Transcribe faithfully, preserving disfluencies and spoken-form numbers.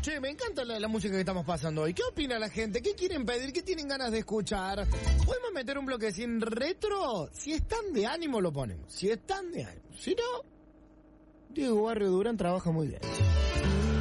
Che, me encanta la, la música que estamos pasando hoy. ¿Qué opina la gente? ¿Qué quieren pedir? ¿Qué tienen ganas de escuchar? ¿Podemos meter un bloque sin retro? Si están de ánimo lo ponemos. Si están de ánimo. Si no, Diego Barrio Durán trabaja muy bien.